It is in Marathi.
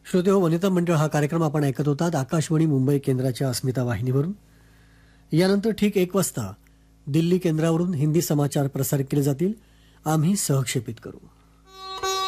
श्रोते हो, वनिता मंडळ हा कार्यक्रम आपण ऐकत होतात आकाशवाणी मुंबई केंद्राच्या अस्मिता वाहिनीवरून. यानंतर ठीक 1 वाजता दिल्ली केंद्रावरून हिंदी समाचार प्रसारित केले जातील. आम्ही सहक्षेपित करू.